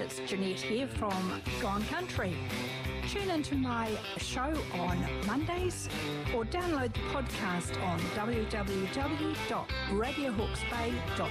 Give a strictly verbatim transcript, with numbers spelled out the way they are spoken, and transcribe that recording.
it's Jeanette here from Gone Country. Tune into my show on Mondays or download the podcast on w w w dot radio hawke's bay dot